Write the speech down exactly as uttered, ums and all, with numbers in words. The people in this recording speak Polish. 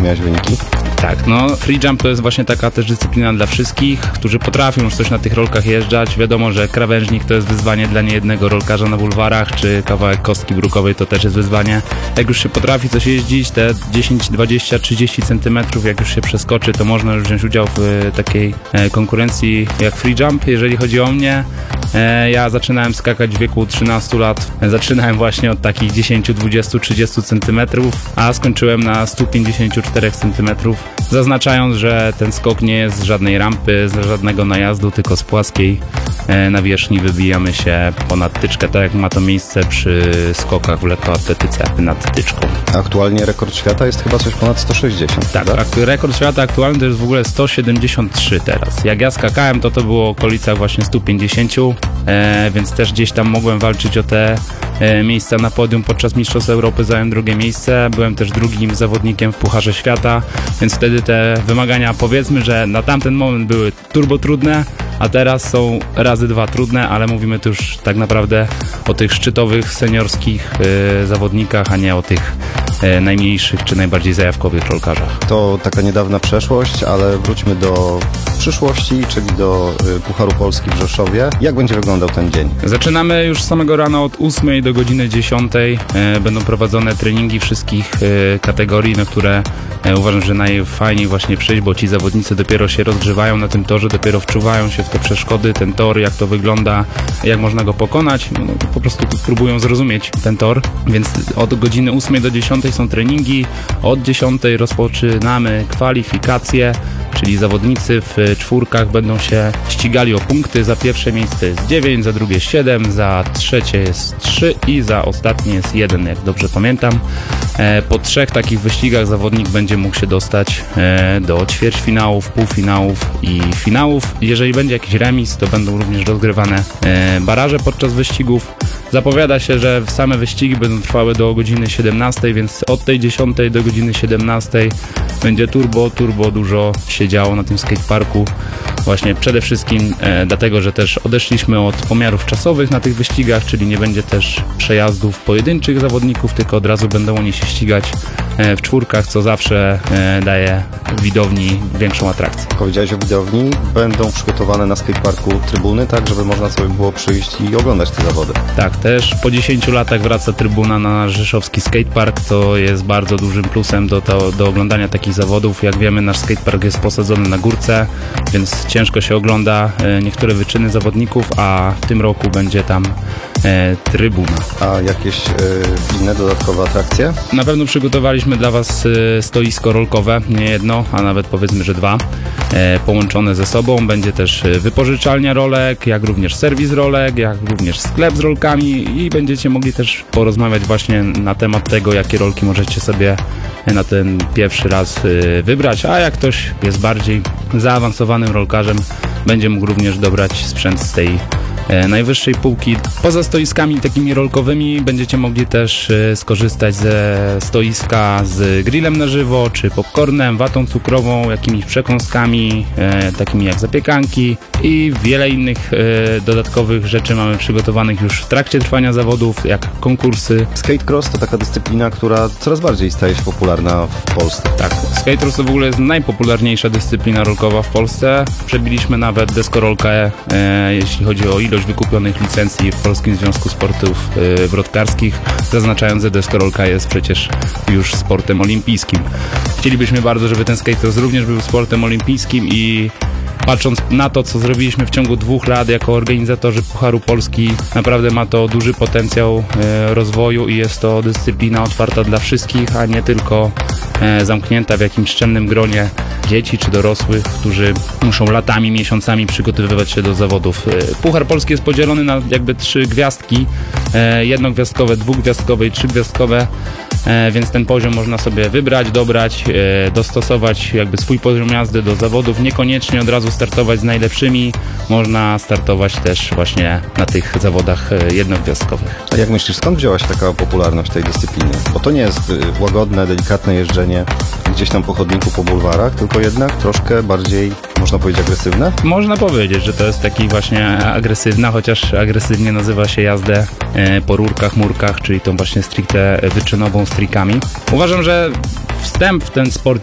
miałeś wyniki? Tak, no free jump to jest właśnie taka też dyscyplina dla wszystkich, którzy potrafią już coś na tych rolkach jeżdżać. Wiadomo, że krawężnik to jest wyzwanie dla niejednego rolkarza na bulwarach, czy kawałek kostki brukowej to też jest wyzwanie. Jak już się potrafi coś jeździć, te dziesięć, dwadzieścia, trzydzieści centymetrów, jak już się przeskoczy, to można już wziąć udział w takiej konkurencji jak free jump. Jeżeli chodzi o mnie, ja zaczynałem skakać w wieku trzynastu lat. Zaczynałem właśnie od takich dziesięć, dwadzieścia, trzydzieści centymetrów, a skończyłem na sto pięćdziesiąt cztery centymetrów. Zaznaczając, że ten skok nie jest z żadnej rampy, z żadnego najazdu, tylko z płaskiej nawierzchni wybijamy się ponad tyczkę, tak jak ma to miejsce przy skokach w lekkoatletyce nad tyczką. Aktualnie rekord świata jest chyba coś ponad sto sześćdziesiąt. Tak, tak? Rekord świata aktualny to jest w ogóle sto siedemdziesiąt trzy teraz. Jak ja skakałem, to to było w okolicach właśnie sto pięćdziesiąt, e, więc też gdzieś tam mogłem walczyć o te e, miejsca na podium. Podczas Mistrzostw Europy zająłem drugie miejsce, byłem też drugim zawodnikiem w Pucharze Świata, więc wtedy te wymagania, powiedzmy, że na tamten moment były turbo trudne, a teraz są razy dwa trudne, ale mówimy tu już tak naprawdę o tych szczytowych, seniorskich y, zawodnikach, a nie o tych y, najmniejszych czy najbardziej zajawkowych rolkarzach. To taka niedawna przeszłość, ale wróćmy do przyszłości, czyli do y, Pucharu Polski w Rzeszowie. Jak będzie wyglądał ten dzień? Zaczynamy już z samego rana od ósmej do godziny dziesiątej. Y, będą prowadzone treningi wszystkich y, kategorii, na które y, uważam, że najfajniej właśnie przyjść, bo ci zawodnicy dopiero się rozgrzewają na tym torze, dopiero wczuwają się w te przeszkody, ten tor, jak to wygląda, jak można go pokonać. No, po prostu próbują zrozumieć ten tor, więc od godziny ósmej do dziesiątej są treningi, od dziesiątej rozpoczynamy kwalifikacje, czyli zawodnicy w czwórkach będą się ścigali o punkty. Za pierwsze miejsce jest dziewięć, za drugie siedem, za trzecie jest trzy i za ostatnie jest jeden, jak dobrze pamiętam. Po trzech takich wyścigach zawodnik będzie mógł się dostać do ćwierćfinałów, półfinałów i finałów. Jeżeli będzie jakiś remis, to będą również rozgrywane baraże podczas wyścigów. Zapowiada się, że same wyścigi będą trwały do godziny siedemnastej, więc od tej dziesiątej do godziny siedemnastej będzie turbo, turbo dużo się działo na tym skateparku. Właśnie przede wszystkim e, dlatego, że też odeszliśmy od pomiarów czasowych na tych wyścigach, czyli nie będzie też przejazdów pojedynczych zawodników, tylko od razu będą oni się ścigać e, w czwórkach, co zawsze e, daje widowni większą atrakcję. Powiedziałeś o widowni, będą przygotowane na skateparku trybuny, tak żeby można sobie było przyjść i oglądać te zawody. Tak, też po dziesięciu latach wraca trybuna na nasz rzeszowski skatepark, to jest bardzo dużym plusem do, do, do oglądania takich zawodów. Jak wiemy, nasz skatepark jest posadzony na górce, więc ciężko się ogląda niektóre wyczyny zawodników, a w tym roku będzie tam e, trybuna. A jakieś e, inne dodatkowe atrakcje? Na pewno przygotowaliśmy dla Was e, stoisko rolkowe, nie jedno, a nawet powiedzmy, że dwa, e, połączone ze sobą. Będzie też wypożyczalnia rolek, jak również serwis rolek, jak również sklep z rolkami i będziecie mogli też porozmawiać właśnie na temat tego, jakie rolki możecie sobie na ten pierwszy raz wybrać, a jak ktoś jest bardziej zaawansowanym rolkarzem, będzie mógł również dobrać sprzęt z tej najwyższej półki. Poza stoiskami takimi rolkowymi będziecie mogli też skorzystać ze stoiska z grillem na żywo, czy popcornem, watą cukrową, jakimiś przekąskami, e, takimi jak zapiekanki i wiele innych e, dodatkowych rzeczy mamy przygotowanych już w trakcie trwania zawodów, jak konkursy. Skatecross to taka dyscyplina, która coraz bardziej staje się popularna w Polsce. Tak, skatecross to w ogóle jest najpopularniejsza dyscyplina rolkowa w Polsce. Przebiliśmy nawet deskorolkę, e, jeśli chodzi o ilość wykupionych licencji w Polskim Związku Sportów yy, Wrotkarskich, zaznaczając, że deskorolka jest przecież już sportem olimpijskim. Chcielibyśmy bardzo, żeby ten skatecross również był sportem olimpijskim i patrząc na to, co zrobiliśmy w ciągu dwóch lat jako organizatorzy Pucharu Polski, naprawdę ma to duży potencjał e, rozwoju i jest to dyscyplina otwarta dla wszystkich, a nie tylko e, zamknięta w jakimś szczelnym gronie dzieci czy dorosłych, którzy muszą latami, miesiącami przygotowywać się do zawodów. E, Puchar Polski jest podzielony na jakby trzy gwiazdki, e, jednogwiazdkowe, dwugwiazdkowe i trzygwiazdkowe. E, więc ten poziom można sobie wybrać, dobrać, e, dostosować jakby swój poziom jazdy do zawodów, niekoniecznie od razu startować z najlepszymi, można startować też właśnie na tych zawodach e, jednogwiazdkowych. A jak myślisz, skąd wzięła się taka popularność tej dyscypliny? Bo to nie jest y, łagodne, delikatne jeżdżenie gdzieś tam po chodniku, po bulwarach, tylko jednak troszkę bardziej, można powiedzieć, agresywne? Można powiedzieć, że to jest taki właśnie agresywna, chociaż agresywnie nazywa się jazdę e, po rurkach, murkach, czyli tą właśnie stricte wyczynową strikami. Uważam, że wstęp w ten sport